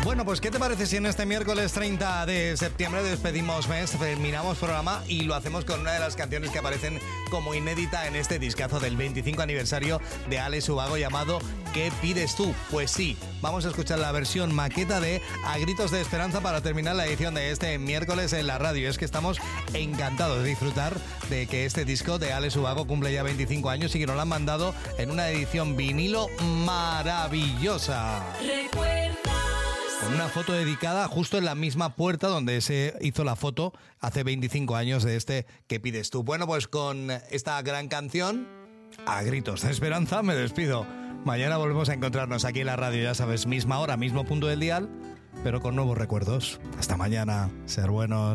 Bueno, pues ¿qué te parece si en este miércoles 30 de septiembre despedimos mes, terminamos programa y lo hacemos con una de las canciones que aparecen como inédita en este discazo del 25 aniversario de Alex Ubago llamado ¿Qué pides tú? Pues sí, vamos a escuchar la versión maqueta de A Gritos de Esperanza para terminar la edición de este miércoles en la radio. Es que estamos encantados de disfrutar de que este disco de Alex Ubago cumple ya 25 años y que nos lo han mandado en una edición vinilo maravillosa. Con una foto dedicada justo en la misma puerta donde se hizo la foto hace 25 años de este ¿Qué pides tú? Bueno, pues con esta gran canción, A Gritos de Esperanza, me despido. Mañana volvemos a encontrarnos aquí en la radio, ya sabes, misma hora, mismo punto del dial, pero con nuevos recuerdos. Hasta mañana, ser buenos.